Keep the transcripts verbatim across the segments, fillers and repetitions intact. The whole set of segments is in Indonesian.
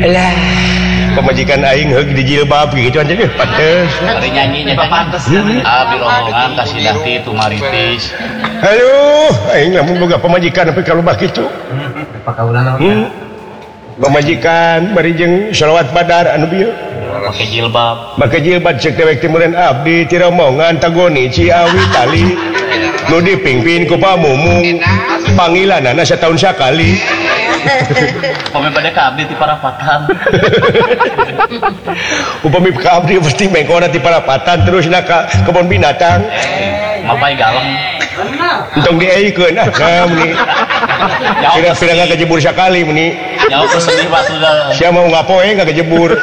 Alah, pemajikan aing heug di jilbab gitu aja deh, pantes. Ada nyanyinya pantes. Abi rombongan kasih dahti itu maritis. Halo, aing lamun boga pemajikan tapi kalau bah kitu. Pakaulan Hmm. Pemajikan bari jeung shalawat badar anu bieu. Pakai jilbab. Make jilbab cek dewek timureun abdi ti rombongan Tagoni Ciawi tali. Nu dipingpin ku pamumung. Panggilanana setahun sekali. Upami pada ka abdi ti parapatan. Upami ka abdi pasti mengkona ti parapatan terus na ka kebon binatang. Mapai galeng. Entong dieikeun ah ka meni. Kira-kira enggak kejebur sekali meni. Jauh ke sedih Pak sudah. Sia mau ngapoe enggak kejebur.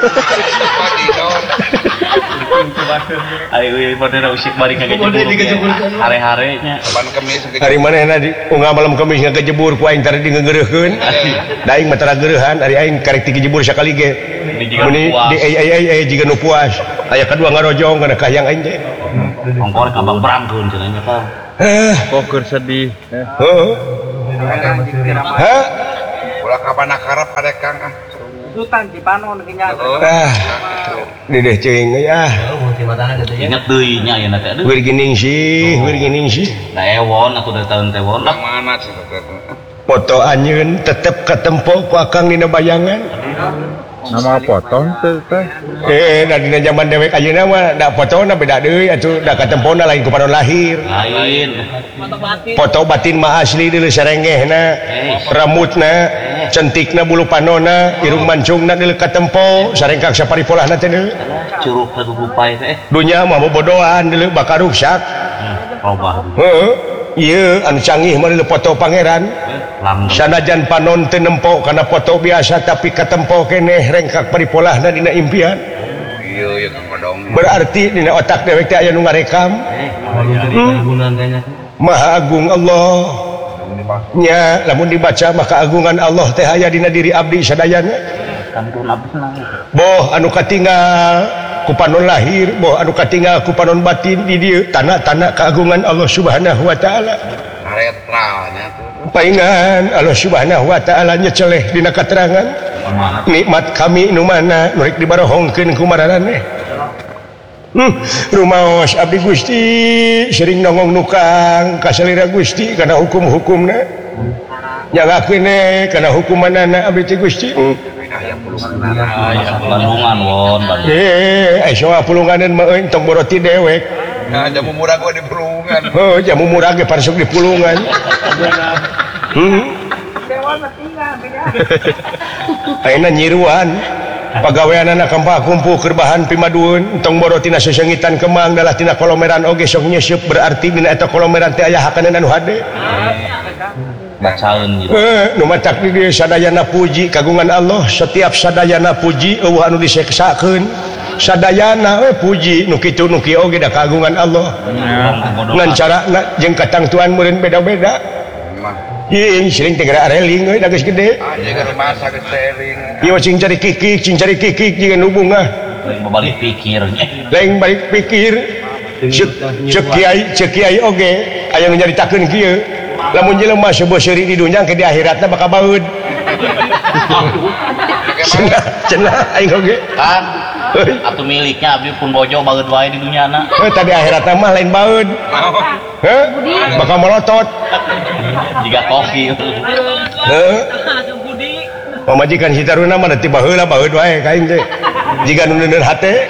Ayo pada usik bari ka kejebur. Hare-harenya. Hari manehna di unggal malam Kamis enggak kejebur ku aing tadi ngeureureukeun. Da aing mah tara geurehan ari aing karek ti kejebur sakali ge. Meni di ai ai ai ai jiga nu puas. Aya kadua ngarojong kana kahyang aing teh. Ongkor ka Bang Brangkeun cenanya Pak. Eh, kok keur sedih. Heeh. Hah? Ulah kapan akarap pada Kang ah. Sultan di panon kenyang. Ah. Dedeh ceuing ya. Ingat deui nya ayeuna teh. Wir geuning sih, wir geuning sih. Da ewon atuh da tahun teh won. Mana sih Foto anjeun tetep katempo ku akang dina bayangan. Nama potong teh teh. Eh, da dina zaman dewek ayeuna mah da fotona beda deui atuh da katempona lain ku panon lahir. Lain. Foto batin mah asli deuleu sarenggehna, rambutna, cantikna bulu panonna, irung mancungna deuleu katempo, sarengkak saparipolahna teh deuleu. Curug ka rupai teh. Dunya mah bobodohan deuleu bakal rusak. Robah. Heeh. Ieu anu canggih mah deuleu foto pangeran. Sanajan panon teu nempo kana foto biasa tapi katempo keneh rengkak paripolahna dina impian. Iya, iya Kang Badong. Berarti dina otak dewek teh aya nu ngarekam. Maha Agung Allah. Nya lamun dibaca maka agungan Allah teh aya dina diri abdi sadayana. Boh anu katinggal ku panon lahir, boh anu katinggal ku panon batin di dieu tanah-tanah keagungan Allah Subhanahu wa taala. Retralnya tuh. Paingan Allah Subhanahu wa taala nyeceleh dina katerangan. Nikmat kami nu mana nu rek dibarohongkeun ku mararaneh. Hmm, rumaos abdi Gusti sering nongong nukang ka salira Gusti kana hukum-hukumna. Nyagakeun we kana hukumanana abdi ti Gusti. Hmm. Aya Bandungan won. Eh, aya soal pulunganan mah euy tong boroti dewek. Nah, jamu murah gua di Pulungan. Oh, jamu murah ge parsuk di pulungan. Hmm. Ayeuna nyiruan. Pagaweanana kampa kumpul keur bahan pimadueun tong borotina sesengitan kemang dalah tina kolomeran oge sok nyeusup berarti dina eta kolomeran teh aya hakaneun anu hade. Bacaeun gitu. Eh, nu matak di dieu sadayana puji kagungan Allah, setiap sadayana puji eueuh anu diseksakeun. Sadayana we puji nu kitu nu kieu oge da kagungan Allah. Ngan carana jeung katangtuan meureun beda-beda. Ing sering teh gara areling euy da geus gede. Aja kan masa geus seling. Ieu cing cari kikik, cing cari kikik jeung nu bunga. Lain balik pikirnya. Lain balik pikir. Cek kiai, cek kiai oge aya nu nyaritakeun kieu. Lamun jelema seubeuh seuri di dunya ke di akhiratna bakal baeud. Cenah, cenah aing oge. Kan atuh miliknya abdi pun bojo baeud wae di dunyana. Heuh tadi akhiratna mah lain baeud. Heuh? Bakal melotot. Jiga koki. Heuh? Pamajikan si taruna mah teu baheula baeud wae ka aing teh. Jiga nu neuneun hate.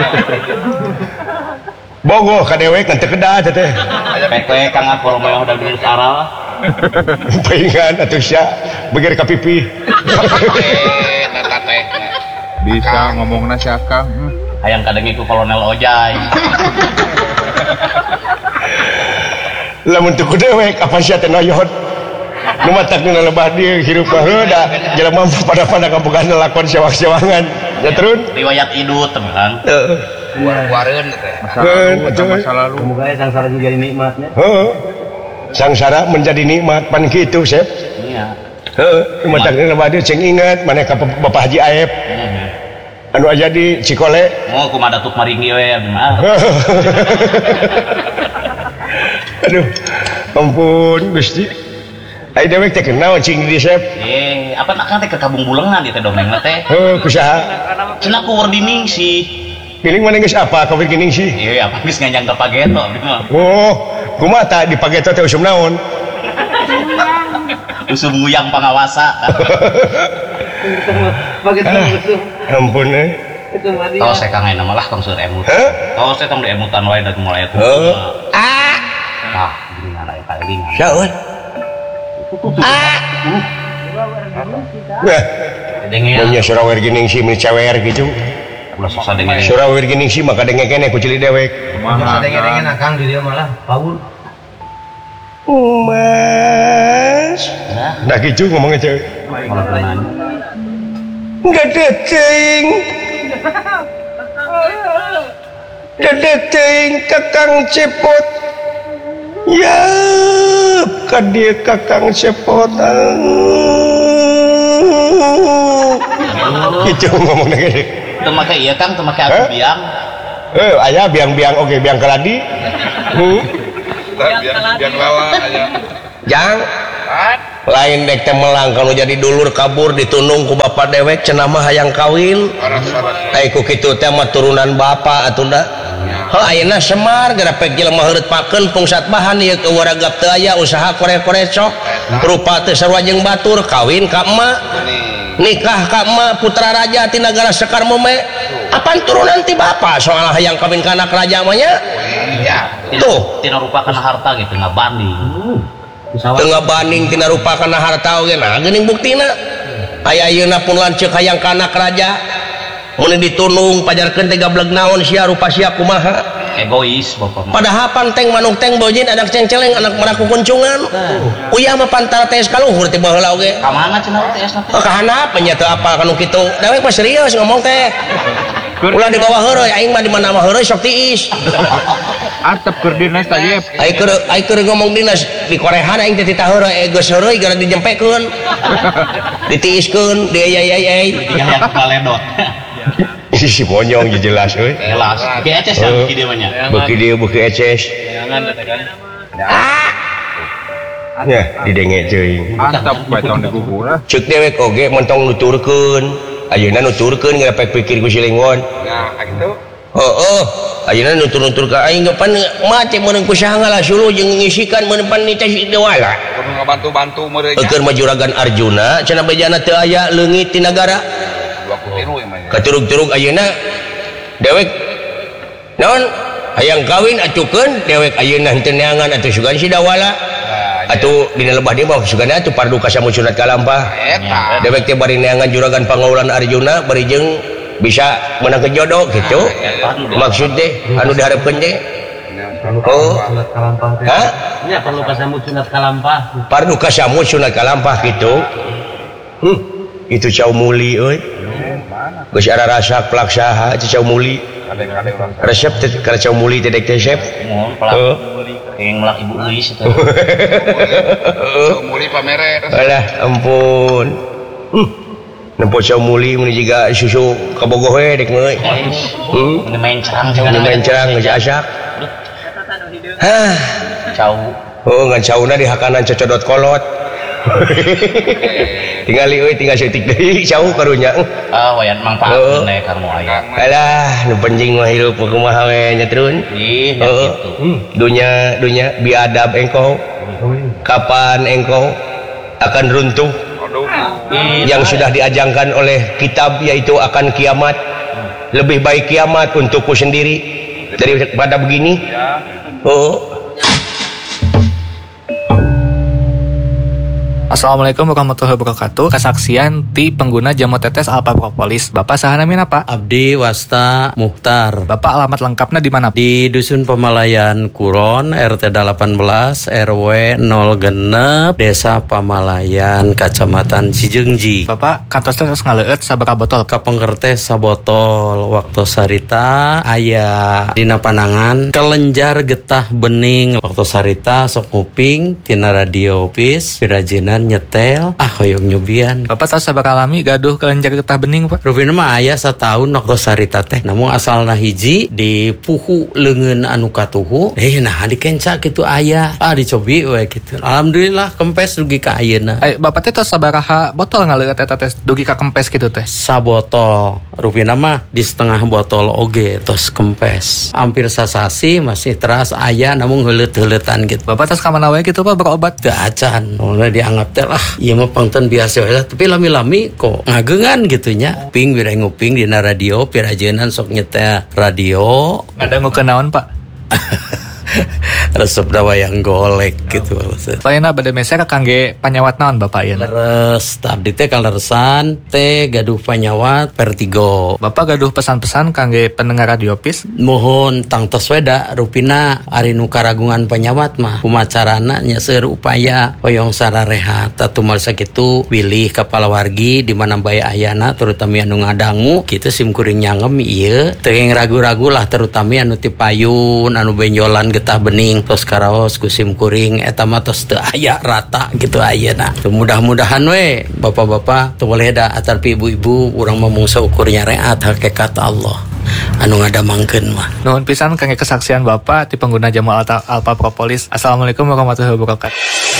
Bogoh ka dewek kan teu kedah teh. Pek-pek Kang Akor mah udah geus aral. Paingan atuh sia beger ka pipi. Eh, tata teh. Bisa ngomongna si Akang. Hayang kadengi ku Kolonel Ojai. Lamun teu dewek apa sia teh noyot. Nu matak nu lebah dieu hirup baheula da jelema pada-pada kabogaan lakon sewang-sewangan. Ya turun. Riwayat idut teman Kang. Heeh. Wareun teh. Masa lalu, masa lalu. Semoga sangsara juga jadi nikmatnya. Heeh. Sangsara menjadi nikmat pan kitu, Sep. Iya. Heeh, nu matak nu lebah dieu ceng inget maneh ka Bapak Haji Aep. Anu aja di Cikole. Mau kumaha datuk maringgi we abdi mah. Aduh. Ampun Gusti. Ai dewek teh kenal cing di sep. Eh, apa nak kan teh ke Kabung Bulengan di teh dongeng teh. Heuh, kusaha? Cenah ku wardining sih. Piling mana geus apa ka geuning sih? Iya, apa geus nganjang ke Pageto abdi mah. Oh, kumaha tah di Pageto teh usum naon? Usum nguyang pangawasa. Begitu begitu. Ampun eh. Itu mah dia. Tahu saya kangen nama lah tong seur emut. Hah? Tahu saya tong di emutan wae dari mulai itu. Heuh. Ah. Nah, gini ada yang kali ini. Saun. Ah. Wah, Dengen. nya surawer geuning sih meni cawer gitu. Ulah susah dengen. Surawer geuning sih maka denge kene ku cili dewek. Masa dengen-dengen akang di dia malah Paul. Mas. Nah, Nah gitu ngomongnya cewek. malah nanya. Enggak deteng. Enggak deteng Kakang Cepot. Ya, kan dia Kakang Cepot. Gitu ngomongnya gini. Teu make ieu Kang, teu make aku Hah? biang. Eh, ayah biang-biang oke biang keladi. Hmm. biang biang lala aja. Jang. Lain dek teh melang kalau jadi dulur kabur ditunung ku bapak dewek cenah mah hayang kawin. Saras-saras. Ai ku kitu teh mah turunan bapak atuh da. Heuh ayeuna Semar gara pek jelema heureut pakeun pungsat bahan ieu ke waragap teu aya usaha kore-korecok. Rupa teu sarua jeung batur kawin ka emak. Nikah ka emak putra raja ti nagara Sekar Meme. Apaan turunan ti bapak soal hayang kawin ka anak raja mah nya. Iya. Tuh. Tina rupa kana harta gitu nggak banding. Tengah banding tina rupa kana harta oge nah geuning buktina aya ayeuna pun lanceuk hayang ka anak raja mun ditunung pajarkeun teh gableg naon sia rupa sia kumaha Egois bapak mah. padahal panteng manuk teng bojin anak cengceleng anak meraku kuncungan uyah mah pantar tes kaluhur teh baheula oge Ka mana cenah teh esna teh? oh ka handap nya teu apal kanu kitu dewek mah serius ngomong teh ulah di bawah heureuy aing mah di mana mah heureuy sok tiis Atep keur dinas tadi. ai keur ai keur ngomong dinas di korehan aing teh titah heureuy geus heureuy gara dijempekeun ditiiskeun di ayai-ayai Tiga yang kaledot. si monyong jelas euy Jelas. Ki eces Oh. yang ki dieu mah nya. beuki dieu beuki eces ya didenge ceuing Atep bae tahun di gugurna. ceuk dewek oge mentong nuturkeun ayeuna nuturkeun geura pek pikir ku silingon Nah, gitu. heueuh ayeuna nutur-nutur ka aing pan mate meunang ku saha ngalasulu jeung ngisikan meunang pan nita si dewala Kudu ngabantu-bantu merenya. keur mah juragan Arjuna cenah bejana teu aya leungit ti nagara Dua kutiru emang. katurug-turug ayeuna dewek naon hayang kawin atukeun dewek ayeuna henteu neangan atuh sugan si dawala atuh dina lebah dia mah sugan atuh pardu kasamu sunat kalampah Eta. dewek teh bari neangan juragan pangaulan Arjuna bari jeung bisa menang ke jodoh gitu maksud teh anu diharapkeun teh oh Sunat kalampah teh. ha Nya perlu kasambut sunat kalampah. pardu kasamu sunat kalampah gitu hmm itu cau muli euy geus ara rasa pelaksaha cau muli Kadang-kadang orang resep teh kana cau muli teh dek teh resep Mun pelak. Yang melak ibu euis eta. muli pamere. alah ampun hmm nempo cau muli mun jiga susu kabogoh we dek meuy hmm Ini main cerang Ini main cerang geus asak hah Cau. oh ngan cauna di hakanan cocodot kolot tinggal euy tinggal seutik deui cau karunya Ah wayan mangpaat Oh. nek karmu aya. alah nu penting mah hirup kumaha we nyatrun Ih, nya oh kitu. dunya dunya biadab engkau kapan engkau akan runtuh Aduh. yang sudah diajangkan oleh kitab yaitu akan kiamat lebih baik kiamat untukku sendiri daripada begini oh Assalamualaikum warahmatullahi wabarakatuh. Kesaksian ti pengguna jamu tetes Alpha Propolis. Bapak saha namina apa? Abdi Wasta Mukhtar Bapak alamat lengkapnya di mana? di Dusun Pamalayan Kuron R T delapan belas R W nol genep Desa Pamalayan Kacamatan Cijeungji. Bapak kantos terus ngaleueut sabaraha botol? Kapengker sabotol waktu sarita aya dina panangan kelenjar getah bening waktu sarita sok nguping tina radio pis pirajina misalkan nyetel ah hoyong nyobian. Bapak tahu sabaraha lami gaduh kelenjar getah bening Pak? Rupina mah aya satahun nok sarita teh. Namun asalna hiji di puhu leungeun anu katuhu. Eh nah dikenca kitu aya. Ah dicobi we kitu. Alhamdulillah kempes dugi ka ayeuna. Eh Bapak teh tos sabaraha botol ngaleureut eta teh dugi ka kempes kitu teh? Sabotol. Rupina mah di setengah botol oge tos kempes. Hampir sasasi masih teras aya namun heuleut-heuletan gitu. Bapak tos ka mana wae kitu Pak berobat? Teu acan. Mulai dianggap teh lah ieu mah pangton biasa we lah. Tapi lami-lami kok ngageungan gitu nya. Ping bira nguping dina radio pirajeunan sok nyetel radio. Ngadangu ke naon Pak? Resep dawa yang golek gitu maksud. Lainna bade meser kangge panyawat naon Bapak ieu? Leres abdi teh kaleresan teh gaduh panyawat Vertigo. Bapak gaduh pesan-pesan kangge pendengar radio Pis? Mohon tang tos weda rupina ari nu karagungan panyawat mah kumacarana nya seueur upaya hoyong sararehat atumal sakitu pilih kepala wargi di mana bae ayana terutama anu ngadangu kitu simkuring nyangem ieu teu ragu-ragu lah terutama anu ti payun anu benjolan getah bening tos karaos ku simkuring eta mah tos teu aya rata gitu ayeuna. Mudah-mudahan we bapak-bapak teu boleh da atarpi ibu-ibu urang mah mung saukur nyareat hakikat Allah anu ngadamangkeun mah. Nuhun pisan kangge kesaksian Bapak ti pengguna jamu Alta Alpha Propolis. Assalamualaikum warahmatullahi wabarakatuh.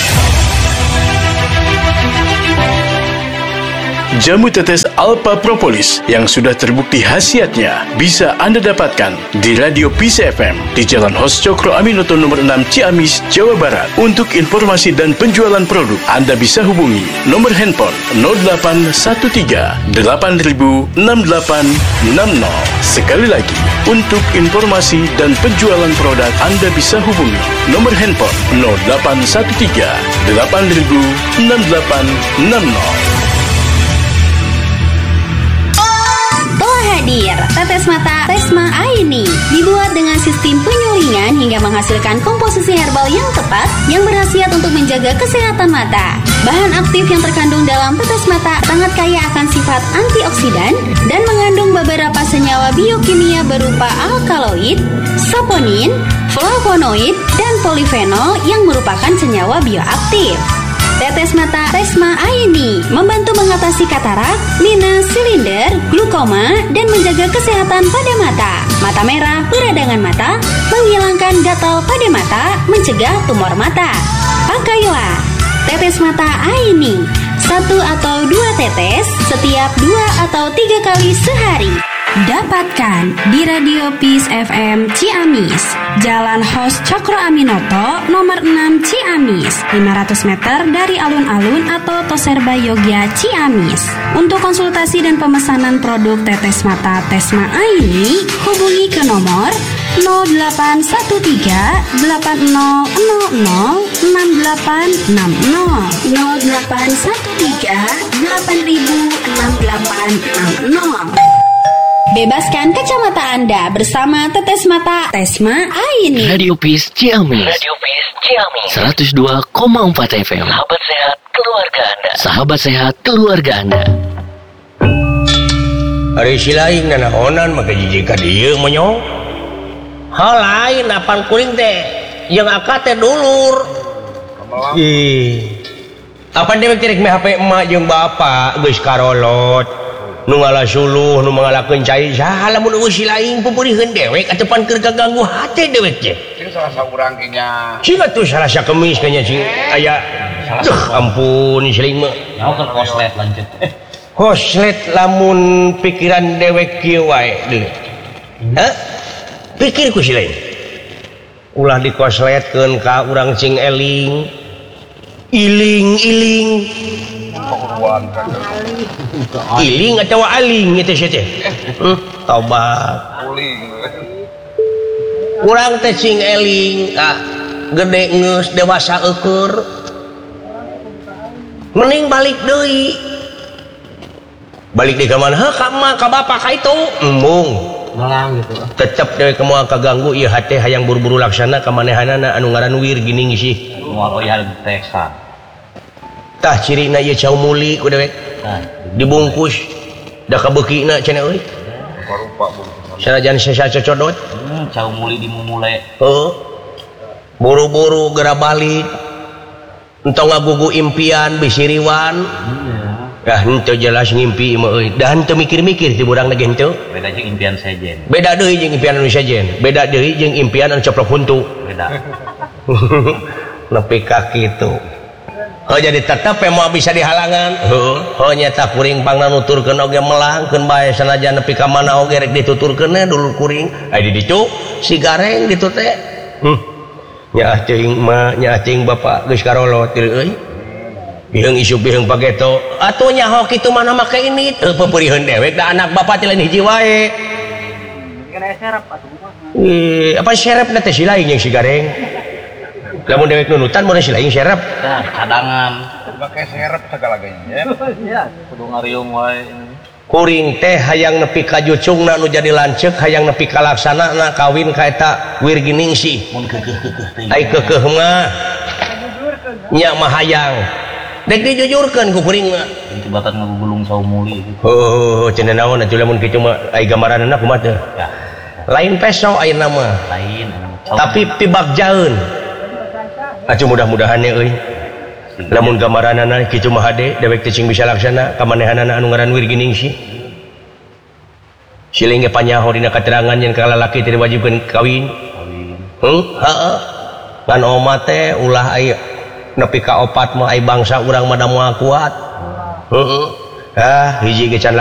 Jamu tetes Alpha Propolis yang sudah terbukti khasiatnya bisa Anda dapatkan di Radio Peace F M di Jalan Hos Cokro Aminoto nomor enam Ciamis, Jawa Barat. Untuk informasi dan penjualan produk, Anda bisa hubungi nomor handphone nol delapan satu tiga delapan nol enam delapan enam nol. Sekali lagi, untuk informasi dan penjualan produk, Anda bisa hubungi nomor handphone nol delapan satu tiga delapan nol enam delapan enam nol. Hadir, tetes mata Tesma Aini dibuat dengan sistem penyulingan hingga menghasilkan komposisi herbal yang tepat yang berkhasiat untuk menjaga kesehatan mata. Bahan aktif yang terkandung dalam tetes mata sangat kaya akan sifat antioksidan dan mengandung beberapa senyawa biokimia berupa alkaloid, saponin, flavonoid, dan polifenol yang merupakan senyawa bioaktif. Tetes mata Tesma Aini membantu mengatasi katarak, minus, silinder, glukoma, dan menjaga kesehatan pada mata. Mata merah, peradangan mata, menghilangkan gatal pada mata, mencegah tumor mata. Pakailah tetes mata Aini, satu atau dua tetes setiap dua atau tiga kali sehari. Dapatkan di Radio Peace F M Ciamis, Jalan Hos Cokro Aminoto nomor enam Ciamis, lima ratus meter dari alun-alun atau Toserba Yogya Ciamis. Untuk konsultasi dan pemesanan produk tetes mata Tesma Aini, hubungi ke nomor nol delapan satu tiga delapan nol nol nol enam delapan enam nol nol delapan satu tiga delapan enam delapan enam nol. Bebaskan kacamata Anda bersama tetes mata Tesma Aini. Radio Peace Ciamis. Radio Peace Ciamis. seratus dua koma empat F M. Sahabat sehat keluarga Anda. Sahabat sehat keluarga Anda. Ari silaing nanaonan maka jijik ka dieu monyong. Hal lain apan kuring teh jeung akad teh dulur. Ih. Apan dewek tirek meh H P emak jeung bapak geus karolot. Nu ngalah suluh nu mangalakeun cai salah mun eueuh silaing pupurihkeun dewek atupan keur kaganggu hate dewek teh. Cing salah saurang nya. Cing atuh salah sakemis kanya cing aya. Duh ampun silaing mah. Nyaho keur koslet lanjut. Eh, koslet lamun pikiran dewek kieu wae deui. Hah? Pikir ku silaing. Ulah dikosletkeun ka urang cing eling. Iling-iling. Iling atau aling itu saja. Hmm, tobat. Kurang teh cing eling, ah, gede ngeus dewasa eukeur. Mending balik deui. Balik deui ka mana? Heuh, ka emak, ka bapak ka itu. Embung. Malang gitu. Tetep deui kemoal kaganggu ieu hate hayang buru-buru laksana ka manehanana anu ngaran wir gini ngisi. moal oyah teksan. Tah cirina ieu cau muli ku dewek. Dibungkus da kabeukina cenah euy. Rupa bungkus. Sanajan sesa cocodot. Hmm, cau muli dimumule. Heuh. Buru-buru geura balik. entong ngagugu impian bisiriwan dah henteu jelas ngimpi mah euy dan teu mikir-mikir ti urang lagi henteu beda jeung impian sejen beda deui jeung impian anu sajen beda deui jeung impian anu coplok huntu beda nepi ka kitu oh jadi tetep moal bisa dihalangan heuh oh nyata kuring pangna nuturkeun oge melangkeun bae sanajan nepi ka mana oge rek dituturkeun dulu kuring aya di ditu si gareng ditu teh hmm nya ceuing mah nya ceuing bapak geus karolot euy biheung isuk biheung pageto atuh nyaho kitu mana make ini teu pepeurieun dewek da anak bapak teh lain hiji wae kana serep atuh eh apa serep teh si lain jeung si gareng lamun dewek nunutan mun si lain serep tah cadangan pakai serep segala ganya ya kudu ngariung wae kuring teh hayang nepi ka jucungna nu jadi lanceuk hayang nepi ka laksanana kawin ka eta wirginingsih mun keukeuh-keukeuh teh ai keukeuh mah nya mah hayang dek dijujurkeun ku kuring mah tibatan ngagulung saumuli oh cenah naon atuh lamun kitu mah ai gambaranna kumaha teh lain peso ayeuna mah lain tapi pibagjaeun atuh mudah-mudahan euy lamun gambaranna kitu mah hade dewek teh cing bisa laksana kamanehanana anu ngaran wirginingsih siling ge panyaho dina katerangan yen ka lalaki teh diwajibkeun kawin heuh heeh ngan oma teh ulah aya nepi ka opat mah ai bangsa urang mah da moal kuat heuh ah hiji ge can